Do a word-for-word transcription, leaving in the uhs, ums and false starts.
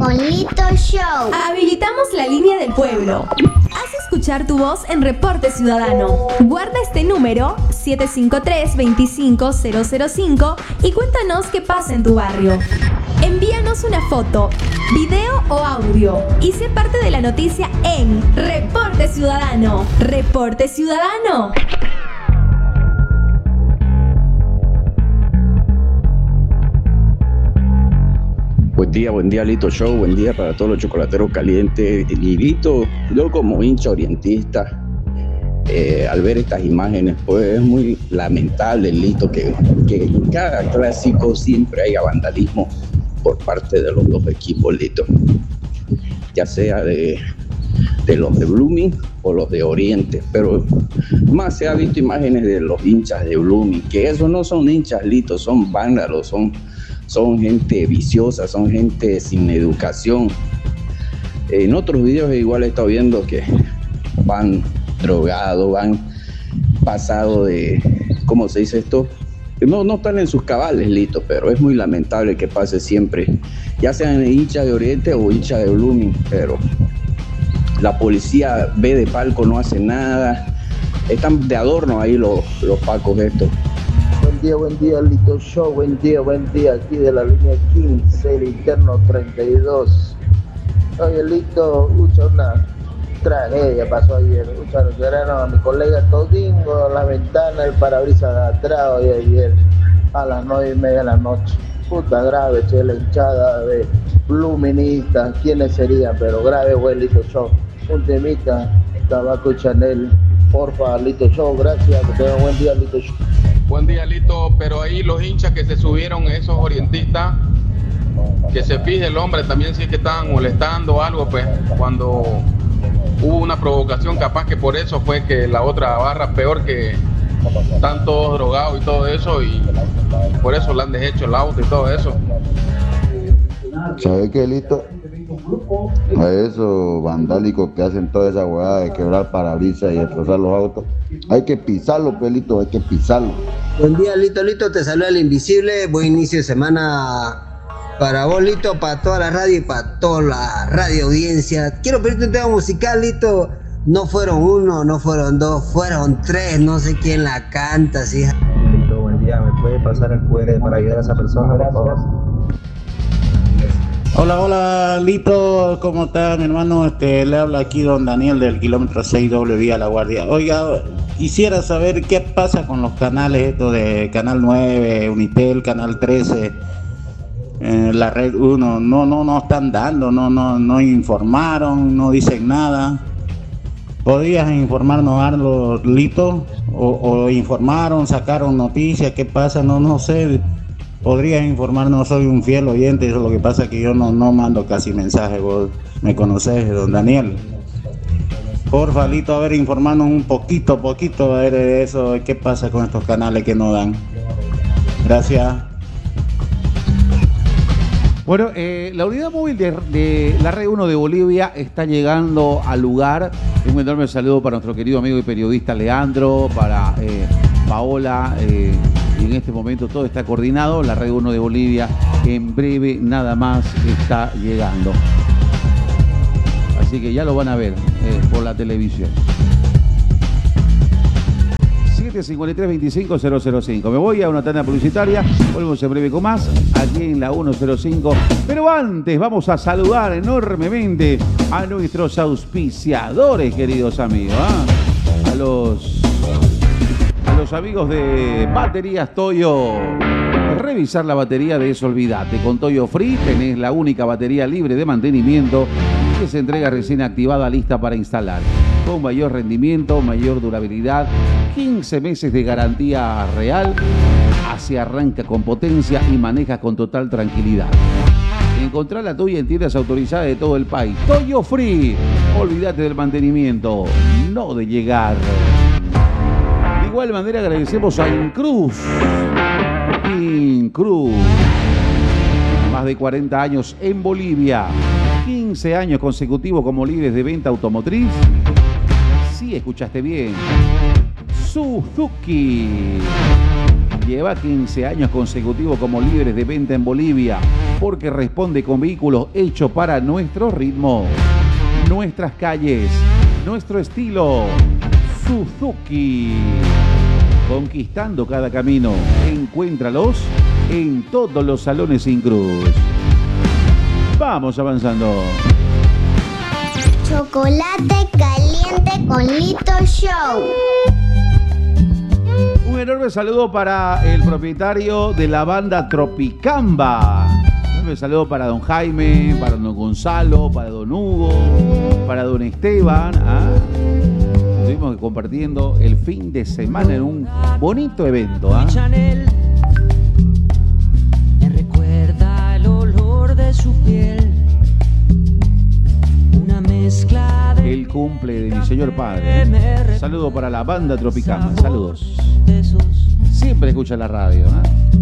con Lito Show. Habilitamos la línea del pueblo. Haz escuchar tu voz en Reporte Ciudadano. Guarda este número siete cinco tres, dos cinco cero cero cinco y cuéntanos qué pasa en tu barrio. Envíanos una foto, video o audio y sé parte de la noticia en Reporte Ciudadano. Reporte Ciudadano. Buen día, buen día Lito Show, buen día para todos los chocolateros calientes. Y Lito, yo como hincha orientista, eh, al ver estas imágenes, pues es muy lamentable, Lito, que, que en cada clásico siempre haya vandalismo por parte de los dos equipos, Lito. Ya sea de, de los de Blooming o los de Oriente, pero más se ha visto imágenes de los hinchas de Blooming, que esos no son hinchas, Lito, son vándalos, son... son gente viciosa, son gente sin educación. En otros videos igual he estado viendo que van drogados, van pasados de, ¿cómo se dice esto? No, no están en sus cabales, Lito, pero es muy lamentable que pase siempre, ya sean hinchas de Oriente o hinchas de Blooming, pero la policía ve de palco, no hace nada, están de adorno ahí los, los pacos estos. Buen día, buen día, Lito Show, buen día, buen día, aquí de la línea quince, el interno treinta y dos. Oye, Lito, escucha, una tragedia pasó ayer. Escucha, nos lloraron a mi colega Todingo, la ventana, el parabrisas de atrás, hoy ayer, a las nueve y media de la noche. Puta grave, che, la hinchada de Bluministas, quiénes serían, pero grave, güey, Lito Show. Un temita, Tabaco Chanel, porfa, Lito Show, gracias, que tengan buen día, Lito Show. Buen día, Lito, pero ahí los hinchas que se subieron, esos orientistas, que se fije el hombre también, si es que estaban molestando o algo, pues cuando hubo una provocación, capaz que por eso fue que la otra barra, peor que están todos drogados y todo eso, y por eso le han deshecho el auto y todo eso. ¿Sabes qué, Lito? A esos vandálicos que hacen toda esa huevada de quebrar parabrisas y destrozar los autos, hay que pisarlo, pelito, hay que pisarlo. Buen día, Lito, Lito, te saluda el invisible, buen inicio de semana para vos, Lito, para toda la radio y para toda la radio audiencia. Quiero pedirte un tema musical, Lito, no fueron uno, no fueron dos, fueron tres, no sé quién la canta, ¿sí? Lito, buen día, ¿me puede pasar el Q R para ayudar a esa persona, por favor? Hola, hola, Lito, ¿cómo está, mi hermano? Este, le habla aquí don Daniel del kilómetro seis doble vía La Guardia. Oiga, quisiera saber qué pasa con los canales estos de Canal nueve, Unitel, Canal trece, eh, la Red uno. No, no, no están dando, no, no, no informaron, no dicen nada. ¿Podrías informarnos algo, Lito? O, o informaron, sacaron noticias, ¿qué pasa? No, no sé. Podrías informarnos, soy un fiel oyente, eso es lo que pasa, que yo no, no mando casi mensajes, vos me conocés, don Daniel. Porfa, Lito, a ver, informarnos un poquito, poquito, a ver de eso, qué pasa con estos canales que no dan. Gracias. Bueno, eh, la unidad móvil de, de la Red uno de Bolivia está llegando al lugar. Un enorme saludo para nuestro querido amigo y periodista Leandro, para eh, Paola, eh, y en este momento todo está coordinado. La Red uno de Bolivia en breve nada más está llegando. Así que ya lo van a ver eh, por la televisión. siete cincuenta y tres, veinticinco, cero cero cinco. Me voy a una tanda publicitaria. Volvemos en breve con más aquí en la ciento cinco. Pero antes vamos a saludar enormemente a nuestros auspiciadores, queridos amigos. ¿eh? A los... A los amigos de Baterías Toyo. Revisar la batería de eso, olvídate. Con Toyo Free tenés la única batería libre de mantenimiento que se entrega recién activada, lista para instalar. Con mayor rendimiento, mayor durabilidad, quince meses de garantía real. Así arranca con potencia y maneja con total tranquilidad. Encontrá la tuya en tiendas autorizadas de todo el país. Toyo Free. Olvídate del mantenimiento, no de llegar. De igual manera agradecemos a Incruz. Incruz. Más de cuarenta años en Bolivia. quince años consecutivos como líderes de venta automotriz. Sí, escuchaste bien. Suzuki. Lleva quince años consecutivos como líderes de venta en Bolivia porque responde con vehículos hechos para nuestro ritmo, nuestras calles, nuestro estilo. Suzuki. Conquistando cada camino. Encuéntralos en todos los salones sin cruz. Vamos avanzando. Chocolate caliente con Lito Show. Un enorme saludo para el propietario de la banda Tropicamba. Un enorme saludo para don Jaime, para don Gonzalo, para don Hugo, para don Esteban. ¿Ah? Estuvimos compartiendo el fin de semana en un bonito evento. ¿Ah? Me recuerda el olor de su piel. Una mezcla de el cumple de mi señor padre. Saludo para la banda Tropicamba. Saludos. Siempre escucha la radio, ¿eh?